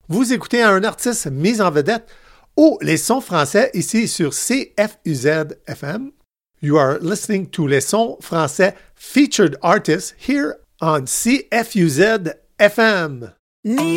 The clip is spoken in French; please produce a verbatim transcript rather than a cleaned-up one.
Vous écoutez un artiste mis en vedette au Les Sons français ici sur C F U Z F M. You are listening to Les Sons français featured artists here on C F U Z F M.